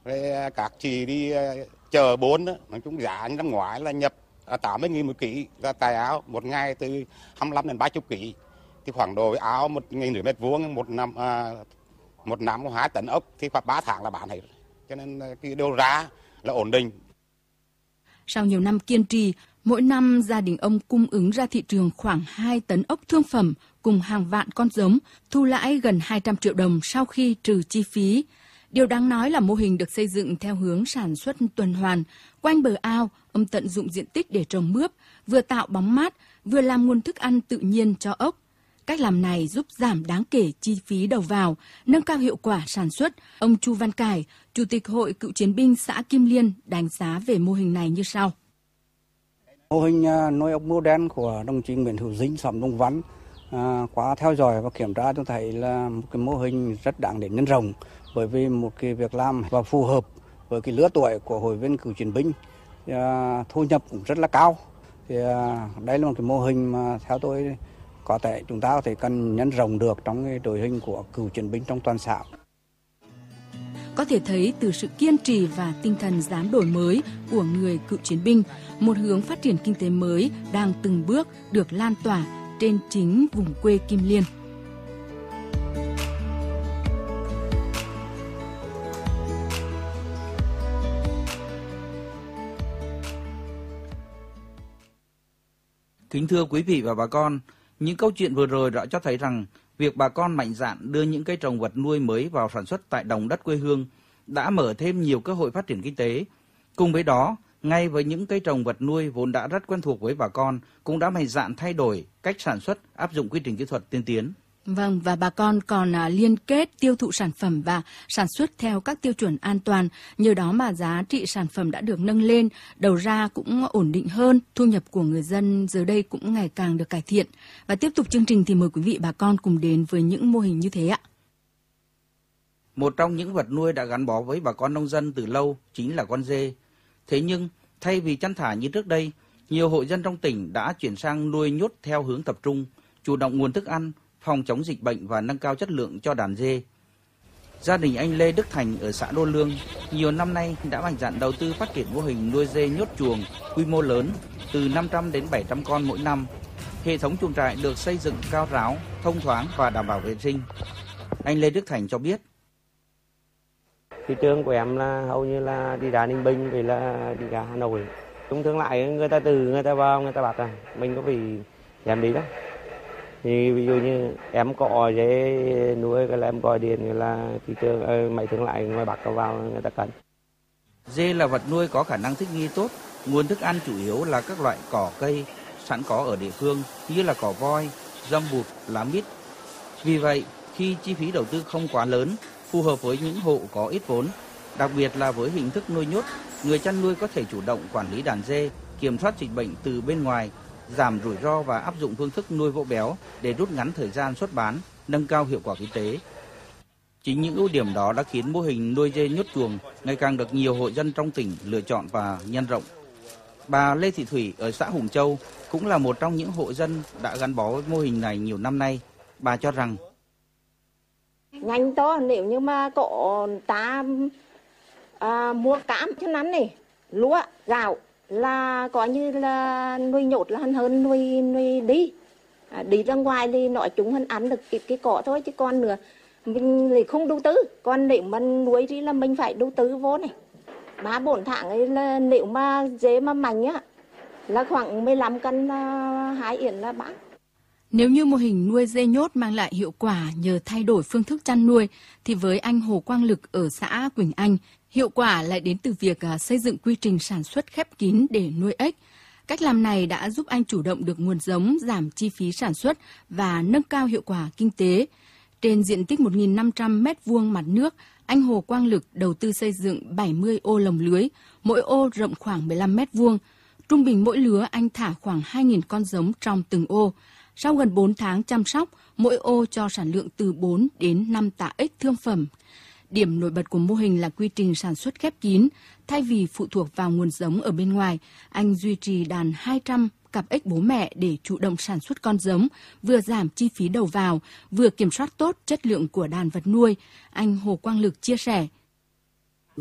Các chị đi chợ bốn đó, nói chung giá năm ngoái là nhập 80.000 một ký, là tài áo một ngày từ 25 đến 30 ký, thì khoảng độ áo 1.000 mét vuông một năm có 2 tấn ốc thì khoảng 3 tháng là bán hết, cho nên cái đầu ra là ổn định. Sau nhiều năm kiên trì, mỗi năm gia đình ông cung ứng ra thị trường khoảng 2 tấn ốc thương phẩm cùng hàng vạn con giống, thu lãi gần 200 triệu đồng sau khi trừ chi phí. Điều đáng nói là mô hình được xây dựng theo hướng sản xuất tuần hoàn. Quanh bờ ao, ông tận dụng diện tích để trồng mướp, vừa tạo bóng mát, vừa làm nguồn thức ăn tự nhiên cho ốc. Cách làm này giúp giảm đáng kể chi phí đầu vào, nâng cao hiệu quả sản xuất. Ông Chu Văn Cải, Chủ tịch Hội Cựu chiến binh xã Kim Liên đánh giá về mô hình này như sau. Mô hình nuôi ốc mô đen của đồng chí Nguyễn Hữu Dinh, xã Đông Văn, qua theo dõi và kiểm tra tôi thấy là một cái mô hình rất đáng để nhân rộng, bởi vì một cái việc làm và phù hợp với cái lứa tuổi của hội viên cựu chiến binh, thu nhập cũng rất là cao. Thì đây là một cái mô hình mà theo tôi có thể chúng ta có thể cần nhân rộng được trong cái đội hình của cựu chiến binh trong toàn xã. Có thể thấy từ sự kiên trì và tinh thần dám đổi mới của người cựu chiến binh, một hướng phát triển kinh tế mới đang từng bước được lan tỏa trên chính vùng quê Kim Liên. Kính thưa quý vị và bà con, những câu chuyện vừa rồi đã cho thấy rằng việc bà con mạnh dạn đưa những cây trồng vật nuôi mới vào sản xuất tại đồng đất quê hương đã mở thêm nhiều cơ hội phát triển kinh tế. Cùng với đó, ngay với những cây trồng vật nuôi vốn đã rất quen thuộc với bà con, cũng đã mạnh dạn thay đổi cách sản xuất, áp dụng quy trình kỹ thuật tiên tiến. Vâng, và bà con còn liên kết tiêu thụ sản phẩm và sản xuất theo các tiêu chuẩn an toàn. Nhờ đó mà giá trị sản phẩm đã được nâng lên, đầu ra cũng ổn định hơn, thu nhập của người dân giờ đây cũng ngày càng được cải thiện. Và tiếp tục chương trình thì mời quý vị bà con cùng đến với những mô hình như thế ạ. Một trong những vật nuôi đã gắn bó với bà con nông dân từ lâu chính là con dê. Thế nhưng, thay vì chăn thả như trước đây, nhiều hộ dân trong tỉnh đã chuyển sang nuôi nhốt theo hướng tập trung, chủ động nguồn thức ăn, phòng chống dịch bệnh và nâng cao chất lượng cho đàn dê. Gia đình anh Lê Đức Thành ở xã Đô Lương nhiều năm nay đã mạnh dạn đầu tư phát triển mô hình nuôi dê nhốt chuồng quy mô lớn từ 500 đến 700 con mỗi năm. Hệ thống chuồng trại được xây dựng cao ráo, thông thoáng và đảm bảo vệ sinh. Anh Lê Đức Thành cho biết. Thị trường của em là hầu như là đi ra Ninh Bình vì là đi ra Hà Nội. Chúng thường lại người ta vào người ta bắt mình có vì em đi đó. Thì ví dụ như em có dễ nuôi cái là em gọi điện là thị trường mấy thương lại ngoài Bắc vào người ta cần. Dê là vật nuôi có khả năng thích nghi tốt, nguồn thức ăn chủ yếu là các loại cỏ cây sẵn có ở địa phương như là cỏ voi, dâm bụt, lá mít. Vì vậy, khi chi phí đầu tư không quá lớn, phù hợp với những hộ có ít vốn, đặc biệt là với hình thức nuôi nhốt, người chăn nuôi có thể chủ động quản lý đàn dê, kiểm soát dịch bệnh từ bên ngoài, giảm rủi ro và áp dụng phương thức nuôi vỗ béo để rút ngắn thời gian xuất bán, nâng cao hiệu quả kinh tế. Chính những ưu điểm đó đã khiến mô hình nuôi dê nhốt chuồng ngày càng được nhiều hộ dân trong tỉnh lựa chọn và nhân rộng. Bà Lê Thị Thủy ở xã Hùng Châu cũng là một trong những hộ dân đã gắn bó với mô hình này nhiều năm nay. Bà cho rằng nhanh to, nếu như mà có ta mua cám cho nắn này, lúa, gạo là coi như là nuôi nhốt là hơn nuôi đi ra ngoài thì nói chúng hơn ăn được cái cỏ thôi, chứ còn nữa mình thì không đầu tư. Còn nếu mà nuôi thì là mình phải đầu tư vô này. 3-4 tháng ấy là nếu mà dế mà mạnh á là khoảng 15 cân 2 yển là bán. Nếu như mô hình nuôi dê nhốt mang lại hiệu quả nhờ thay đổi phương thức chăn nuôi, thì với anh Hồ Quang Lực ở xã Quỳnh Anh, hiệu quả lại đến từ việc xây dựng quy trình sản xuất khép kín để nuôi ếch. Cách làm này đã giúp anh chủ động được nguồn giống, giảm chi phí sản xuất và nâng cao hiệu quả kinh tế. Trên diện tích 1.500 m2 mặt nước, anh Hồ Quang Lực đầu tư xây dựng 70 ô lồng lưới, mỗi ô rộng khoảng 15 m2. Trung bình mỗi lứa anh thả khoảng 2.000 con giống trong từng ô. Sau gần 4 tháng chăm sóc, mỗi ô cho sản lượng từ 4 đến 5 tạ ếch thương phẩm. Điểm nổi bật của mô hình là quy trình sản xuất khép kín. Thay vì phụ thuộc vào nguồn giống ở bên ngoài, anh duy trì đàn 200 cặp ếch bố mẹ để chủ động sản xuất con giống, vừa giảm chi phí đầu vào, vừa kiểm soát tốt chất lượng của đàn vật nuôi. Anh Hồ Quang Lực chia sẻ.